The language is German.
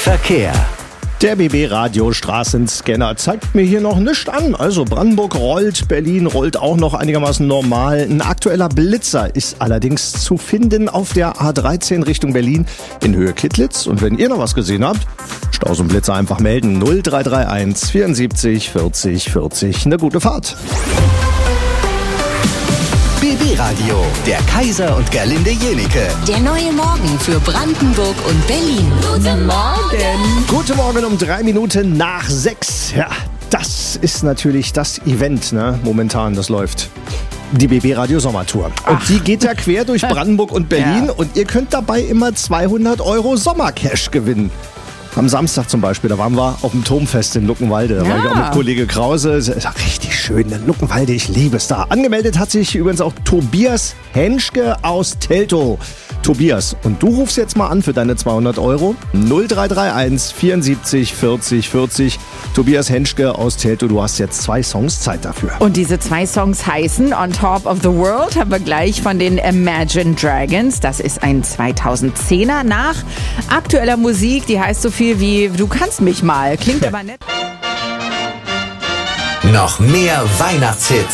Verkehr. Der BB-Radio-Straßenscanner zeigt mir hier noch nichts an. Also Brandenburg rollt, Berlin rollt auch noch einigermaßen normal. Ein aktueller Blitzer ist allerdings zu finden auf der A13 Richtung Berlin in Höhe Kittlitz. Und wenn ihr noch was gesehen habt, Staus und Blitzer einfach melden. 0331 74 40 40. Eine gute Fahrt. BB-Radio, der Kaiser und Gerlinde Jenike. Der neue Morgen für Brandenburg und Berlin. Guten Morgen. Guten Morgen um 3 Minuten nach 6. Ja, das ist natürlich das Event, ne? Momentan, das läuft. Die BB-Radio Sommertour. Und die geht ja quer durch Brandenburg und Berlin. Ja. Und ihr könnt dabei immer 200 € Sommercash gewinnen. Am Samstag zum Beispiel, da waren wir auf dem Turmfest in Luckenwalde. Da war ich auch mit Kollege Krause. Das ist richtig schön, Luckenwalde, ich liebe es da. Angemeldet hat sich übrigens auch Tobias Henschke aus Teltow. Tobias, und du rufst jetzt mal an für deine 200 €. 0331 74 40 40. Tobias Henschke aus Teltow, du hast jetzt 2 Songs Zeit dafür. Und diese 2 Songs heißen On Top of the World, haben wir gleich von den Imagine Dragons. Das ist ein 2010er nach aktueller Musik, die heißt so viel wie Du kannst mich mal. Klingt aber nett. Noch mehr Weihnachtshits